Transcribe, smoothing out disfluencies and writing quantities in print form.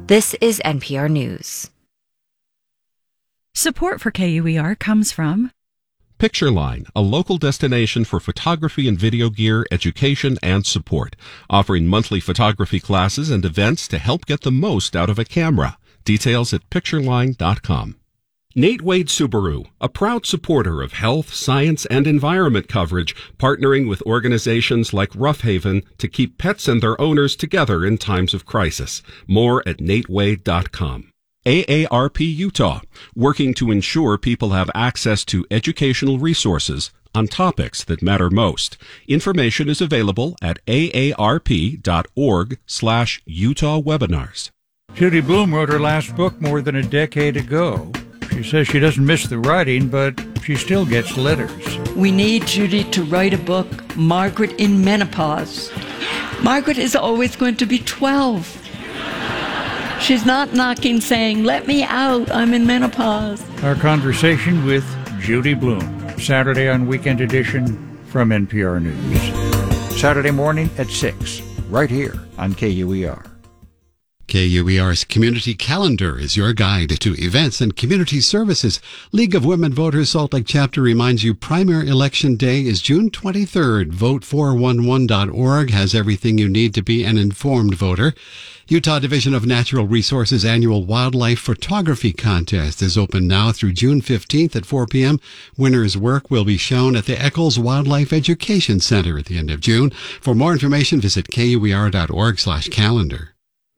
This is NPR News. Support for KUER comes from Pictureline, a local destination for photography and video gear, education, and support, offering monthly photography classes and events to help get the most out of a camera. Details at pictureline.com. Nate Wade Subaru, a proud supporter of health, science, and environment coverage, partnering with organizations like Rough Haven to keep pets and their owners together in times of crisis. More at natewade.com. AARP Utah, working to ensure people have access to educational resources on topics that matter most. Information is available at aarp.org/Utah webinars. Judy Blume wrote her last book more than a decade ago. She says she doesn't miss the writing, but she still gets letters. We need Judy to write a book, Margaret in Menopause. Margaret is always going to be 12. She's not knocking saying, let me out, I'm in menopause. Our conversation with Judy Blume, Saturday on Weekend Edition from NPR News. Saturday morning at 6, right here on KUER. KUER's Community Calendar is your guide to events and community services. League of Women Voters Salt Lake Chapter reminds you primary election day is June 23rd. Vote411.org has everything you need to be an informed voter. Utah Division of Natural Resources annual wildlife photography contest is open now through June 15th at 4 p.m. Winners' work will be shown at the Eccles Wildlife Education Center at the end of June. For more information, visit KUER.org/calendar.